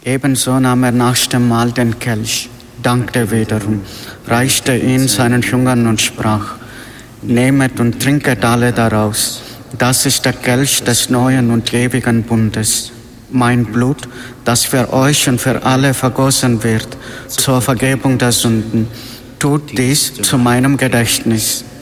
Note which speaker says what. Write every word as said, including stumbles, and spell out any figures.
Speaker 1: Ebenso nahm er nach dem Mahl den Kelch, dankte wiederum, reichte ihn seinen Jüngern und sprach: Nehmet und trinket alle daraus. Das ist der Kelch des neuen und ewigen Bundes. Mein Blut, das für euch und für alle vergossen wird, zur Vergebung der Sünden. Tut dies zu meinem Gedächtnis.